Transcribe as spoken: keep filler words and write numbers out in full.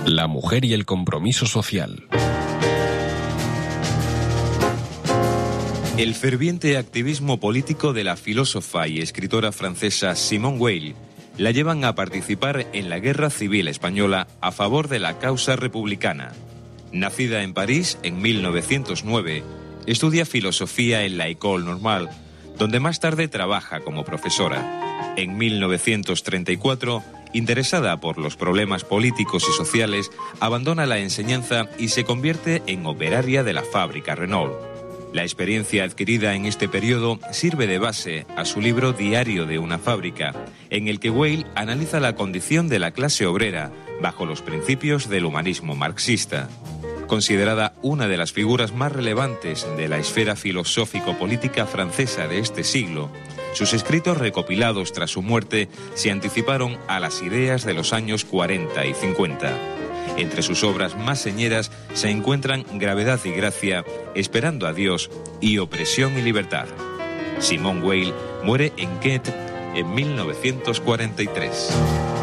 La mujer y el compromiso social. El ferviente activismo político de la filósofa y escritora francesa Simone Weil la llevan a participar en la Guerra Civil Española a favor de la causa republicana. Nacida en París en mil novecientos nueve, estudia filosofía en la École Normale, donde más tarde trabaja como profesora. En mil novecientos treinta y cuatro, interesada por los problemas políticos y sociales, abandona la enseñanza y se convierte en operaria de la fábrica Renault. La experiencia adquirida en este periodo sirve de base a su libro Diario de una fábrica, en el que Weil analiza la condición de la clase obrera bajo los principios del humanismo marxista. Considerada una de las figuras más relevantes de la esfera filosófico-política francesa de este siglo, sus escritos recopilados tras su muerte se anticiparon a las ideas de los años cuarenta y cincuenta. Entre sus obras más señeras se encuentran Gravedad y Gracia, Esperando a Dios y Opresión y Libertad. Simone Weil muere en Quet en mil novecientos cuarenta y tres.